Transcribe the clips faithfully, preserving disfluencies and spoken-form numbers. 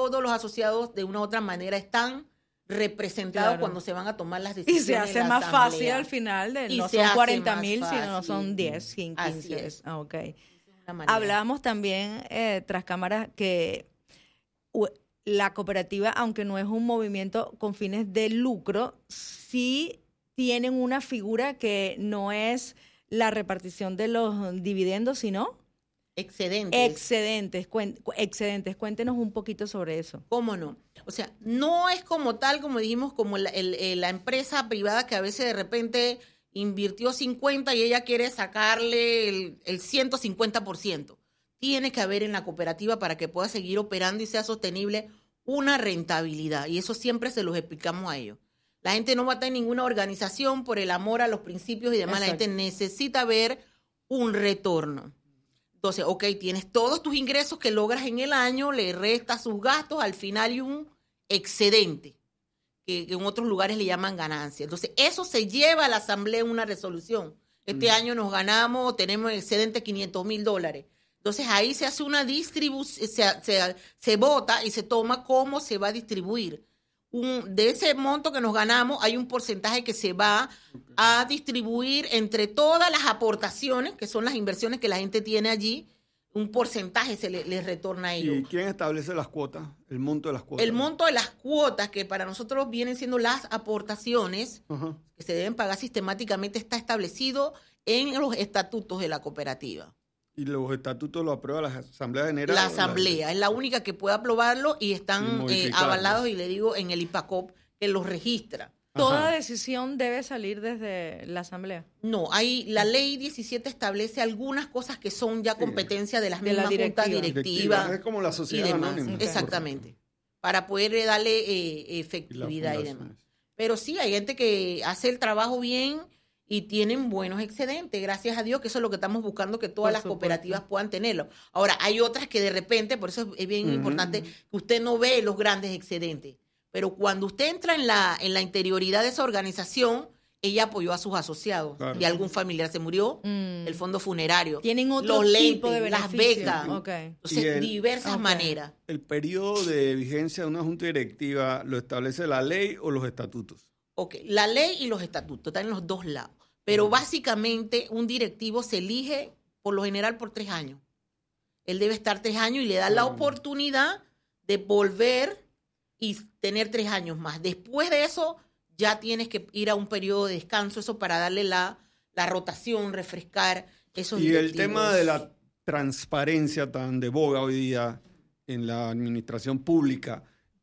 todos los asociados de una u otra manera están representados claro. cuando se van a tomar las decisiones. Y se hace más asamblea. Fácil al final, de, no son cuarenta mil, sino no son diez, quince. Es. Ah, okay. Hablábamos también eh, tras cámaras que uh, la cooperativa, aunque no es un movimiento con fines de lucro, sí tienen una figura que no es la repartición de los dividendos, sino... Excedentes. Excedentes, cuen, excedentes. Cuéntenos un poquito sobre eso. ¿Cómo no? O sea, no es como tal, como dijimos, como la, el, el, la empresa privada que a veces de repente invirtió cincuenta y ella quiere sacarle el, el ciento cincuenta por ciento. Tiene que haber en la cooperativa para que pueda seguir operando y sea sostenible una rentabilidad. Y eso siempre se los explicamos a ellos. La gente no va a estar en ninguna organización por el amor a los principios y demás. Exacto. La gente necesita ver un retorno. Entonces, ok, tienes todos tus ingresos que logras en el año, le restas sus gastos, al final hay un excedente, que, que en otros lugares le llaman ganancia. Entonces, eso se lleva a la asamblea en una resolución. Este mm. año nos ganamos, tenemos excedente quinientos mil dólares. Entonces, ahí se hace una distribución, se, se, se vota y se toma cómo se va a distribuir. Un, de ese monto que nos ganamos, hay un porcentaje que se va a distribuir entre todas las aportaciones, que son las inversiones que la gente tiene allí, un porcentaje se le, les retorna a ellos. ¿Y quién establece las cuotas? El monto de las cuotas. El monto de las cuotas, que para nosotros vienen siendo las aportaciones, uh-huh. que se deben pagar sistemáticamente, está establecido en los estatutos de la cooperativa. ¿Y los estatutos los aprueba la Asamblea General? La Asamblea la... es la única que puede aprobarlo y están y eh, avalados, y le digo, en el IPACOP, que los registra. ¿Toda Ajá. decisión debe salir desde la Asamblea? No, hay la ley diecisiete establece algunas cosas que son ya competencia sí. de las de mismas juntas directivas. Directiva, es como la sociedad anónima. Exactamente, para poder darle eh, efectividad y, y demás. Pero sí, hay gente que hace el trabajo bien y tienen buenos excedentes, gracias a Dios, que eso es lo que estamos buscando, que todas por las supuesto. Cooperativas puedan tenerlo. Ahora, hay otras que de repente, por eso es bien uh-huh. importante, que usted no ve los grandes excedentes, pero cuando usted entra en la, en la interioridad de esa organización, ella apoyó a sus asociados, claro. y algún familiar se murió, mm. el fondo funerario, tienen otro los tipo lentes, de las becas, okay. entonces el, diversas okay. maneras. ¿El periodo de vigencia de una junta directiva lo establece la ley o los estatutos? Ok, la ley y los estatutos están en los dos lados. Pero básicamente un directivo se elige por lo general por tres años. Él debe estar tres años y le da la oportunidad de volver y tener tres años más. Después de eso ya tienes que ir a un periodo de descanso, eso para darle la, la rotación, refrescar esos directivos. Y el tema de la transparencia tan de boga hoy día en la administración pública,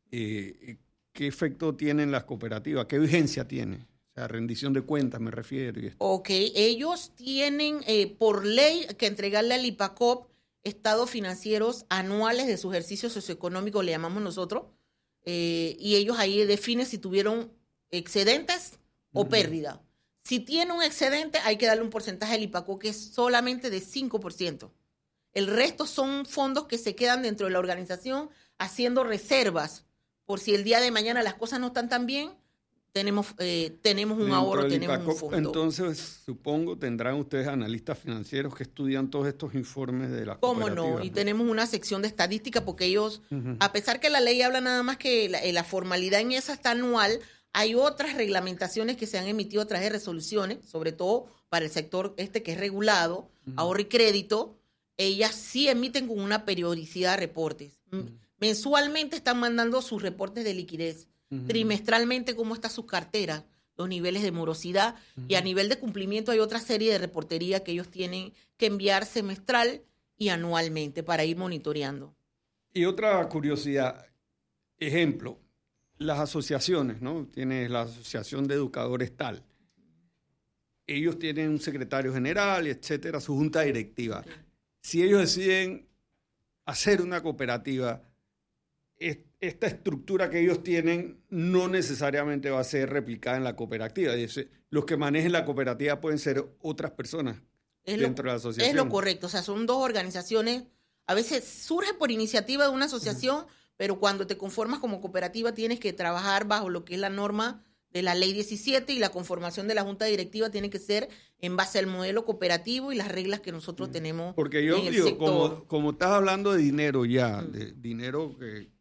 eh, ¿qué efecto tienen las cooperativas? ¿Qué vigencia tiene? La rendición de cuentas, me refiero. Y esto. Ok, ellos tienen eh, por ley que entregarle al IPACOP estados financieros anuales de su ejercicio socioeconómico, le llamamos nosotros, eh, y ellos ahí definen si tuvieron excedentes o uh-huh. pérdida. Si tiene un excedente, hay que darle un porcentaje al IPACOP que es solamente de cinco por ciento. El resto son fondos que se quedan dentro de la organización haciendo reservas por si el día de mañana las cosas no están tan bien. Tenemos, eh, tenemos un ahorro, tenemos un fondo. Entonces, supongo, tendrán ustedes analistas financieros que estudian todos estos informes de la cooperativa. ¿Cómo no? Y tenemos una sección de estadística porque ellos, uh-huh. a pesar que la ley habla nada más que la, la formalidad en esa está anual, hay otras reglamentaciones que se han emitido a través de resoluciones, sobre todo para el sector este que es regulado, uh-huh. ahorro y crédito. Ellas sí emiten con una periodicidad de reportes. Uh-huh. Mensualmente están mandando sus reportes de liquidez. Uh-huh. Trimestralmente cómo está su cartera, los niveles de morosidad uh-huh. y a nivel de cumplimiento hay otra serie de reportería que ellos tienen que enviar semestral y anualmente para ir monitoreando. Y otra curiosidad, ejemplo, las asociaciones, ¿no? Tienes la Asociación de Educadores tal. Ellos tienen un secretario general, etcétera, su junta directiva. Okay. Si ellos deciden hacer una cooperativa, esta estructura que ellos tienen no necesariamente va a ser replicada en la cooperativa. Dice, los que manejen la cooperativa pueden ser otras personas es dentro lo, de la asociación. Es lo correcto, o sea, son dos organizaciones, a veces surge por iniciativa de una asociación, uh-huh. pero cuando te conformas como cooperativa tienes que trabajar bajo lo que es la norma de la ley diecisiete y la conformación de la junta directiva tiene que ser en base al modelo cooperativo y las reglas que nosotros tenemos. Porque yo en el digo, sector. Como, como estás hablando de dinero ya, uh-huh. de dinero que